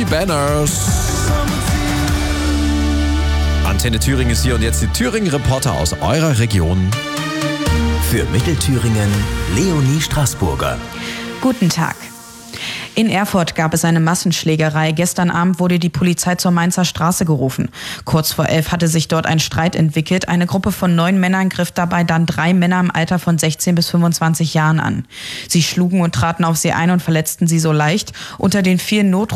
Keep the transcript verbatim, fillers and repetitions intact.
Banners. Antenne Thüringen ist hier und jetzt die Thüringen-Reporter aus eurer Region. Für Mittelthüringen Leonie Straßburger. Guten Tag. In Erfurt gab es eine Massenschlägerei. Gestern Abend wurde die Polizei zur Mainzer Straße gerufen. Kurz vor elf hatte sich dort ein Streit entwickelt. Eine Gruppe von neun Männern griff dabei dann drei Männer im Alter von sechzehn bis fünfundzwanzig Jahren an. Sie schlugen und traten auf sie ein und verletzten sie so leicht. Unter den vielen Not